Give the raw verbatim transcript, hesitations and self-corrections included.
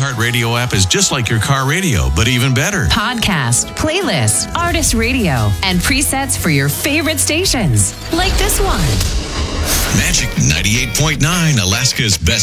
iHeartRadio app is just like your car radio, but even better. Podcast, playlist, artist radio, and presets for your favorite stations, like this one. Magic ninety-eight point nine, Alaska's best